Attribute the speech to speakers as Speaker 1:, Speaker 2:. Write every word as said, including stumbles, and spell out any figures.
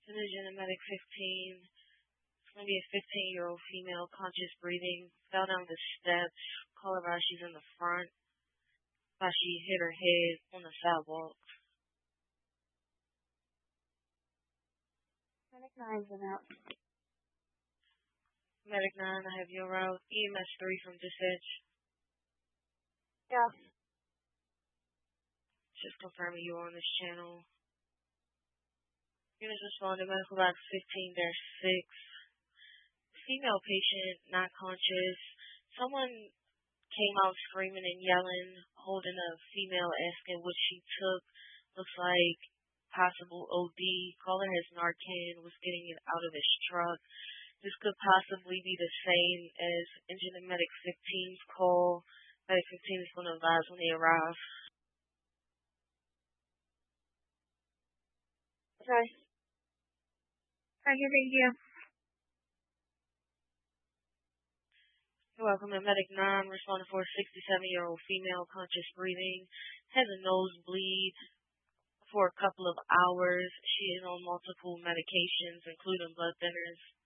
Speaker 1: Synergen Medic fifteen. It's going to be a fifteen-year-old female, conscious breathing, fell down the steps. Call her out, she's in the front. Thought she hit her head on the sidewalk.
Speaker 2: Medic nine's been out.
Speaker 1: Medic nine, I have your route. E M S three from Dispatch.
Speaker 2: Yeah.
Speaker 1: Just confirming you on this channel. Units responded medical box fifteen dash six. Female patient, not conscious. Someone came out screaming and yelling, holding a female, asking what she took. Looks like possible O D. Caller has Narcan, was getting it out of his truck. This could possibly be the same as Engine and Medic fifteen's call. Medic fifteen is going to advise when they arrive.
Speaker 2: Okay. Thank you, thank you.
Speaker 1: You're welcome. And Medic nine responding for a sixty-seven-year-old female, conscious breathing, has a nosebleed for a couple of hours. She is on multiple medications, including blood thinners.